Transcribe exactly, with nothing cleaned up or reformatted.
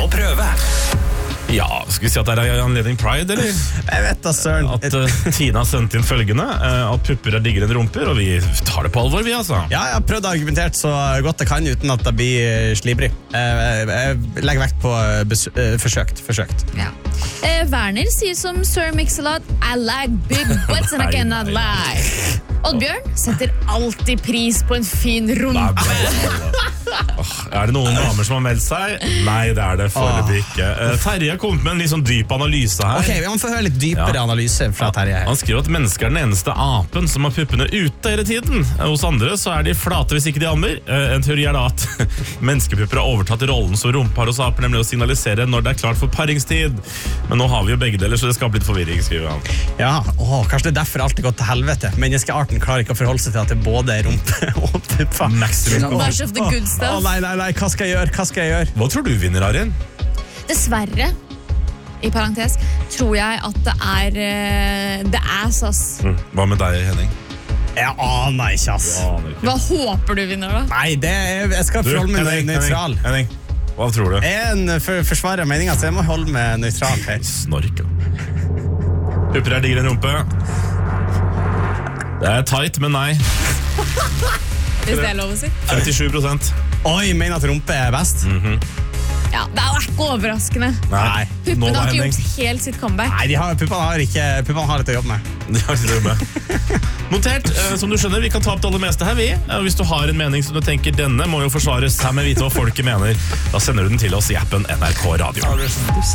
å prøve. Ja, skal vi si at det er anledning Pride, eller? Jeg vet da, søren. At uh, Tina har sendt inn følgende, uh, at pupper er diggere enn rumper, og vi tar det på alvor, vi altså. Ja, jeg har prøvd å argumentere så godt jeg kan uten at det blir slibrig. Jeg, jeg legger vekt på besø- forsøkt, forsøkt. Ja. Eh, Werner sier som Sir Mix-a-Lot, I like big butts and I cannot lie. Oddbjørn setter alltid pris på en fin rumpe. Oh, er det noen damer som har meldt seg? Nei, det er det foreløpig ikke. Uh, Terje har kommet med en litt sånn dyp analyse her. Ok, vi må få høre litt dypere Ja. analyse fra Terje her. Han skriver at mennesker er den eneste apen som har puppene ute hele tiden. Hos andre så er de flate hvis ikke de ammer. Uh, en teori er da at menneskepupper har overtatt rollen som rumpar hos aper, nemlig å signalisere når det er klart for paringstid. Men nå har vi jo begge deler, så det skaper litt forvirring, skriver han. Ja, åh, kanskje det er derfor alt er gått til helvete. Menneskearten klarer ikke å forholde seg til at det både er rumpe og pupper. Maximum. Much of the good stuff. Åh, nei, nei, nei, hva skal jeg gjøre? Hva skal jeg gjøre? Hva tror du vinner, Arjen? Dessverre, i parentes, tror jeg at det er uh, det er sass. Mm. Hva med deg, Henning? Jeg aner ikke, ass. Hva håper du vinner da? Nei, det er, jeg skal Du, forholde meg Henning, nøytral. Henning, Henning, hva tror du? Jeg er en for, forsvarer av meningen, så jeg må holde meg nøytral her. Snork. Pupper er diggere enn rumpe. Det er tight, men nei. Hvis det er lov å si. femtisju prosent. Oi, mener at rumpe er best? Ja, det er jo ikke overraskende. Nei. Nå Puppene da, har ikke Henning. gjort helt sitt comeback. Nei, de har, puppene har ikke, puppene har litt å jobbe med. Det har ikke det med. Notert, eh, som du skjønner, vi kan ta opp det aller meste her, vi. Eh, Hvis du har en mening som du tenker, denne må jo forsvares, her med vite hva folket mener, da sender du den til oss i appen N R K Radio.